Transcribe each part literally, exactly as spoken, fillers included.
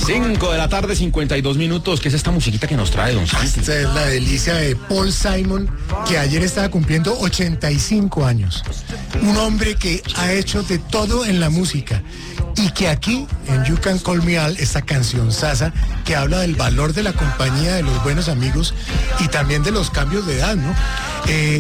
cinco de la tarde, cincuenta y dos minutos. ¿Qué es esta musiquita que nos trae, don Santi? Esta es la delicia de Paul Simon, que ayer estaba cumpliendo ochenta y cinco años. Un hombre que ha hecho de todo en la música. Y que aquí, en You Can Call Me Al, esta canción sasa, que habla del valor de la compañía, de los buenos amigos y también de los cambios de edad, ¿no? Eh,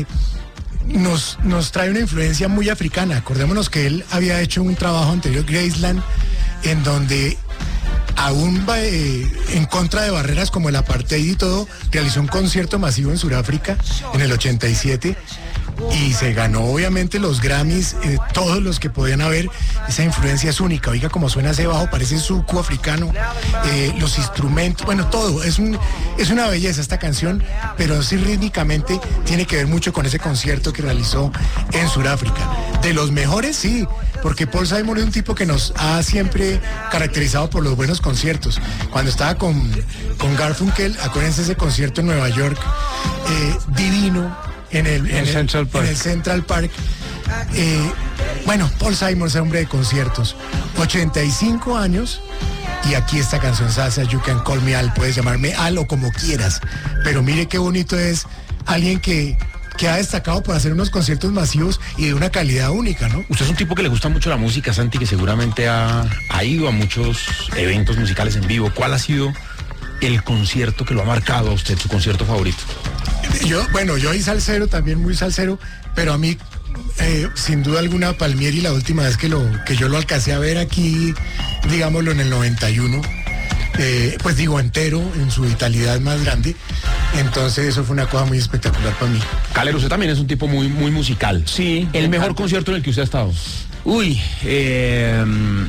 nos, nos trae una influencia muy africana. Acordémonos que él había hecho un trabajo anterior, Graceland, en donde aún eh, en contra de barreras como el apartheid y todo, realizó un concierto masivo en Sudáfrica en el ochenta y siete y se ganó obviamente los Grammys, eh, todos los que podían haber. Esa influencia es única. Oiga cómo suena ese bajo, parece suco africano, eh, los instrumentos, bueno, todo, es un es una belleza esta canción, pero sí rítmicamente tiene que ver mucho con ese concierto que realizó en Sudáfrica. De los mejores, sí, porque Paul Simon es un tipo que nos ha siempre caracterizado por los buenos conciertos. Cuando estaba con, con Garfunkel, acuérdense ese concierto en Nueva York, eh, divino, en el, en, el, Central Park. en el Central Park. Eh, bueno, Paul Simon es un hombre de conciertos, ochenta y cinco años, y aquí esta canción sasa, You Can Call Me Al, puedes llamarme Al o como quieras, pero mire qué bonito es alguien que que ha destacado por hacer unos conciertos masivos y de una calidad única, ¿no? Usted es un tipo que le gusta mucho la música, Santi, que seguramente ha, ha ido a muchos eventos musicales en vivo. ¿Cuál ha sido el concierto que lo ha marcado a usted, su concierto favorito? Yo, bueno, yo soy salsero, también muy salsero, pero a mí, eh, sin duda alguna, Palmieri, la última vez que, lo, que yo lo alcancé a ver aquí, digámoslo, en el noventa y uno, eh, pues digo, entero, en su vitalidad más grande. Entonces eso fue una cosa muy espectacular para mí. Calero, usted también es un tipo muy, muy musical. Sí. ¿El mejor concierto en el que usted ha estado? Uy, eh,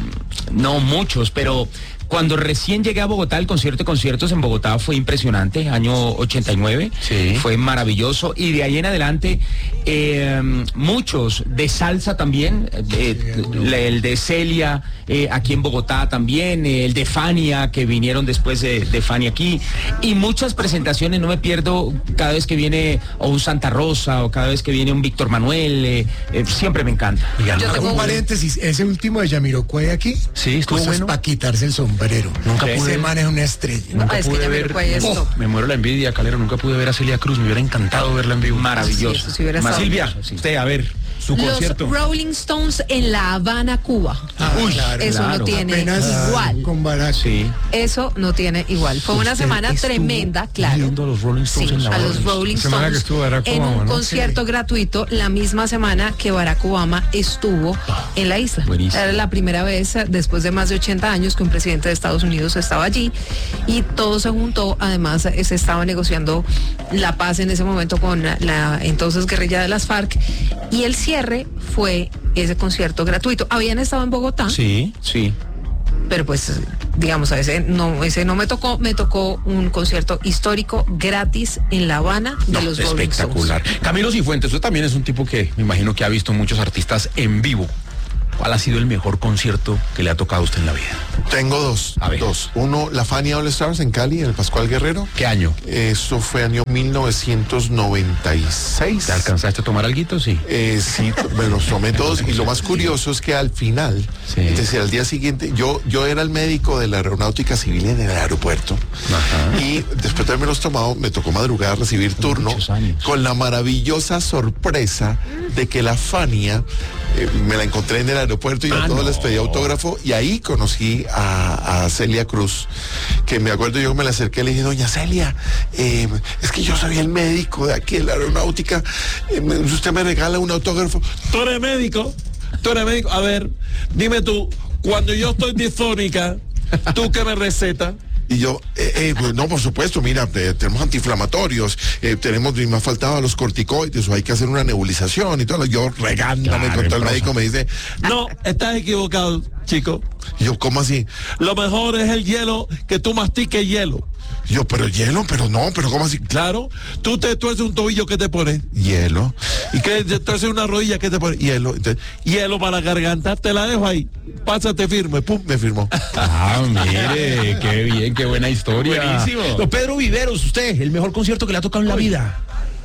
no muchos, pero cuando recién llegué a Bogotá, el concierto de conciertos en Bogotá fue impresionante, año ochenta y nueve, sí. Fue maravilloso, y de ahí en adelante eh, muchos, de salsa también, eh, el de Celia, eh, aquí en Bogotá también, eh, el de Fania, que vinieron después de, de Fania aquí, y muchas presentaciones, no me pierdo cada vez que viene o un Santa Rosa, o cada vez que viene un Víctor Manuel, eh, eh, siempre me encanta. Yo tengo un paréntesis, ese último de Jamiroquai aquí, sí, estuvo bueno, para quitarse el sombrero. Nunca sí. pude. Ese man es una estrella. No, es que ver. Oh, me muero la envidia, Calero. Nunca pude ver a Celia Cruz. Me hubiera encantado verla en vivo. Maravilloso. Sí, si Más Silvia, sí. Usted, a ver, su Los concierto. Rolling Stones en La Habana, Cuba. Ah, Uy, claro, Eso claro. no tiene Apenas igual. Con Barack. Sí. Eso no tiene igual. Fue una Usted semana estuvo tremenda, claro. viendo a los Rolling Stones Sí, en La a Habana. los Rolling La semana que Stones estuvo Barack en Obama, un ¿no? concierto gratuito la misma semana que Barack Obama estuvo en la isla. Buenísimo. Era la primera vez después de más de ochenta años que un presidente de Estados Unidos estaba allí, y todo se juntó. Además, se estaba negociando la paz en ese momento con la entonces guerrilla de las FARC, y el cierre fue ese concierto gratuito. Habían estado en Bogotá, Sí, sí. pero pues digamos, a ese no, ese no me tocó, me tocó un concierto histórico gratis en La Habana de No, los Rolling espectacular. Stones. Camilo Cifuentes, usted también es un tipo que me imagino que ha visto muchos artistas en vivo. ¿Cuál ha sido el mejor concierto que le ha tocado a usted en la vida? Tengo dos, A ver. dos. Uno, la Fania All Stars en Cali, en el Pascual Guerrero. ¿Qué año? Eso fue año mil novecientos noventa y seis. ¿Te alcanzaste a tomar alguito? Sí. Eh, sí, me los tomé todos, y lo más curioso es que al final, Sí. es decir, al día siguiente, yo, yo era el médico de la Aeronáutica Civil en el aeropuerto. Ajá. Y después de haberme los tomado, me tocó madrugar, recibir turno, Muchos años. con la maravillosa sorpresa de que la Fania, eh, me la encontré en el aeropuerto y Ah, a todos no. les pedí autógrafo, y ahí conocí a, a Celia Cruz, que me acuerdo, yo me la acerqué y le dije, doña Celia, eh, es que yo soy el médico de aquí de la Aeronáutica, eh, me- usted me regala un autógrafo. Tú eres médico, tú eres médico. A ver, dime tú, cuando yo estoy disfónica, ¿tú qué me recetas? Y yo, eh, eh, pues, no, por supuesto, mira, eh, tenemos antiinflamatorios, eh, tenemos, y me faltaba los corticoides, o hay que hacer una nebulización y todo. Yo regándome Claro, contra el en médico, prosa. me dice, No, estás equivocado, chico. y yo, ¿cómo así? Lo mejor es el hielo, que tú mastiques hielo. Y yo, pero hielo, pero no, pero ¿cómo así? Claro, tú te tuerces un tobillo, ¿qué te pones? Hielo, ¿Y que te tuerces una rodilla, qué te pones? hielo. Entonces, Hielo para la garganta, te la dejo ahí. Pásate firme, pum. me firmó. Ah, mire, qué bien, qué buena historia. Buenísimo. Don Pedro Viveros, usted, el mejor concierto que le ha tocado en la vida.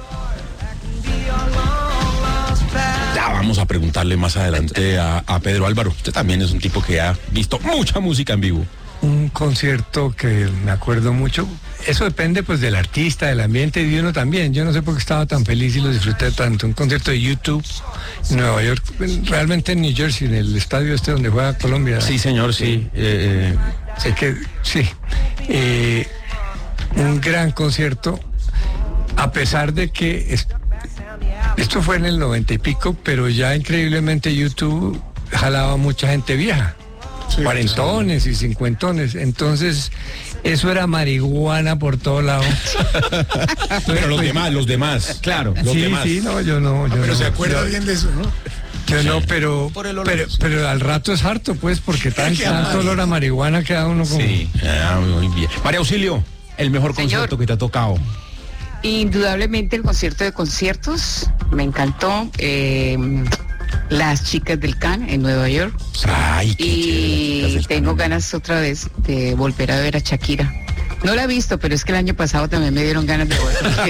Ya vamos a preguntarle más adelante a, a Pedro Álvaro. Usted también es un tipo que ha visto mucha música en vivo. un concierto que me acuerdo mucho. Eso depende pues del artista, del ambiente y de uno también. Yo no sé por qué estaba tan feliz y lo disfruté tanto. Un concierto de YouTube en Nueva York, realmente en New Jersey, en el estadio este donde juega Colombia. Sí, señor, sí. Eh, Sé que, sí. Eh, un gran concierto, a pesar de que es- esto fue en el noventa y pico, pero ya increíblemente YouTube jalaba mucha gente vieja. Cuarentones y cincuentones. Entonces, eso era marihuana por todo lado. pero los demás, los demás. Claro. Los sí, demás. sí, no, yo no. Yo Pero no, se acuerda yo- bien de eso, ¿no? Yo no, pero, pero, pero al rato es harto, pues, porque tan, tanto olor a marihuana queda uno como... Sí. Ah, muy bien. María Auxilio, el mejor Señor. concierto que te ha tocado. Indudablemente el concierto de conciertos, me encantó. eh, las chicas del Can en Nueva York. Ay, qué chévere, Y las del tengo Can. ganas otra vez de volver a ver a Shakira. No la he visto, pero es que el año pasado también me dieron ganas de volver a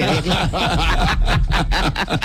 verla.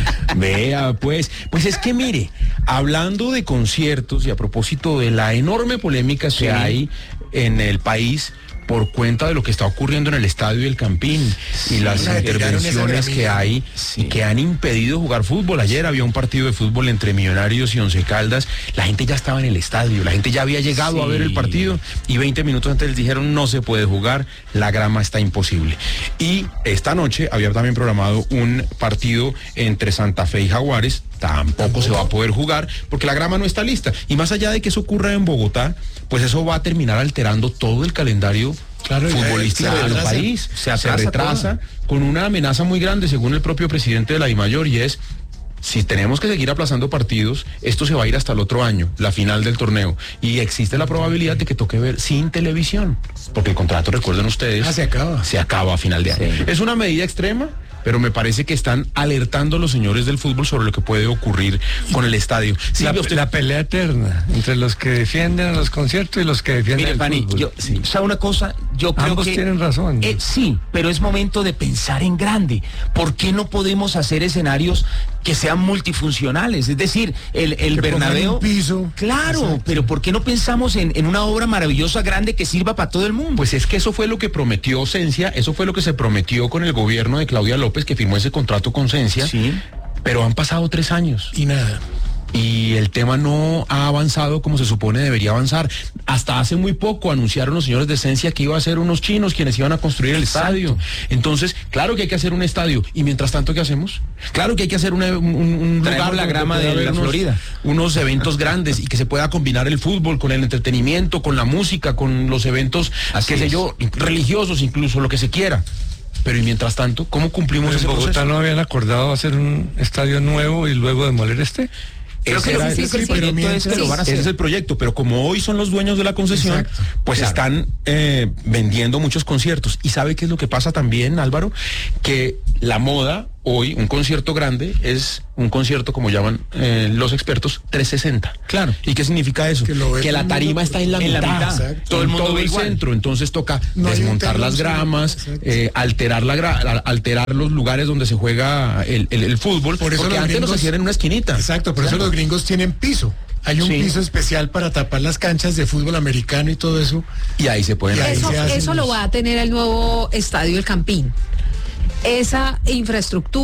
Vea, pues, pues es que mire, hablando de conciertos y a propósito de la enorme polémica que hay en el país por cuenta de lo que está ocurriendo en el Estadio El Campín y las me tiraron esa intervenciones que gramilla. hay y que han impedido jugar fútbol. Ayer había un partido de fútbol entre Millonarios y Once Caldas. La gente ya estaba en el estadio, la gente ya había llegado a ver el partido y veinte minutos antes les dijeron no se puede jugar, la grama está imposible. Y esta noche había también programado un partido entre Santa Fe y Jaguares. Tampoco se va a poder jugar porque la grama no está lista. Y más allá de que eso ocurra en Bogotá, pues eso va a terminar alterando todo el calendario Claro, ya futbolístico se del atrasa. país. Se atrasa retrasa con una amenaza muy grande, según el propio presidente de la DIMAYOR, y es: si tenemos que seguir aplazando partidos, esto se va a ir hasta el otro año, la final del torneo. Y existe la probabilidad de que toque ver sin televisión, porque el contrato, recuerden ustedes, Ah, se acaba. se acaba a final de año. Sí. Es una medida extrema, pero me parece que están alertando a los señores del fútbol sobre lo que puede ocurrir con el estadio. La, Silvia, usted- la pelea eterna entre los que defienden a los conciertos y los que defienden Mire, el Fanny, fútbol. yo, ¿sabe una cosa? Yo creo Ambos que... tienen razón. Eh, sí, pero es momento de pensar en grande. ¿Por qué no podemos hacer escenarios que sean multifuncionales? Es decir, el, el Que pongan Bernabéu... un piso. Claro, Exacto. pero ¿por qué no pensamos en, en una obra maravillosa, grande, que sirva para todo el mundo? Pues es que eso fue lo que prometió Cencia, eso fue lo que se prometió con el gobierno de Claudia López, que firmó ese contrato con Cencia, Sí. pero han pasado tres años. Y nada. Y el tema no ha avanzado como se supone debería avanzar. Hasta hace muy poco anunciaron los señores de Cencia que iba a ser unos chinos quienes iban a construir el estadio. Entonces, claro que hay que hacer un estadio. Y mientras tanto, ¿qué hacemos? Claro que hay que hacer una- un, un Traemos lugar la donde grama pueda de haber la unos- Florida. Unos eventos grandes y que se pueda combinar el fútbol con el entretenimiento, con la música, con los eventos, Así qué sé es. yo, religiosos incluso, lo que se quiera. Pero y mientras tanto, ¿cómo cumplimos Pero ese en Bogotá proceso? no habían acordado hacer un estadio nuevo y luego demoler este. Creo Ese que lo era que el- sí, el pero proyecto es que mientras- lo van a Ese hacer. es el proyecto, pero como hoy son los dueños de la concesión, Exacto. pues Claro. están eh, vendiendo muchos conciertos. ¿Y sabe qué es lo que pasa también, Álvaro? Que la moda hoy, un concierto grande, es un concierto, como llaman eh, los expertos, trescientos sesenta. Claro. ¿Y qué significa eso? Que lo ve Que la todo el mundo tarima por- está en la en la mitad. mitad. Exacto. Todo el mundo Todo ve el igual. centro, entonces toca No hay un desmontar telón, las sí, gramas, exacto. eh, alterar la gra- alterar los lugares donde se juega el, el- el fútbol, Por eso porque los antes los gringos- hacían en una esquinita. Exacto, por eso los gringos tienen piso. Hay un Sí. piso especial para tapar las canchas de fútbol americano y todo eso. Y ahí se pueden Y ahí Eso, se hacen eso lo los- va a tener el nuevo estadio El Campín. Esa infraestructura